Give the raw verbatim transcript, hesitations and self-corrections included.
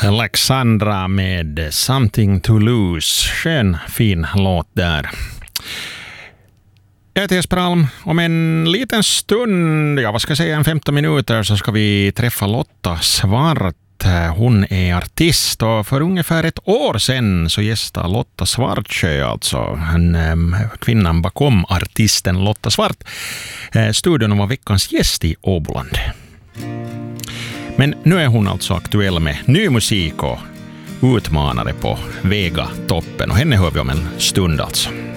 Alexandra med Something to Lose. Skön, fin låt där. Jag heter Jesper Alm. Om en liten stund, ja vad ska jag säga, en femton minuter så ska vi träffa Lotta Svart. Hon är artist och för ungefär ett år sedan så gästade Lotta Svartsjö, alltså en, um, kvinnan bakom artisten Lotta Svart, eh, studion var veckans gäst i Åboland. Men nu är hon alltså aktuell med ny musik och utmanare på Vega toppen, och henne hör vi om en stund alltså.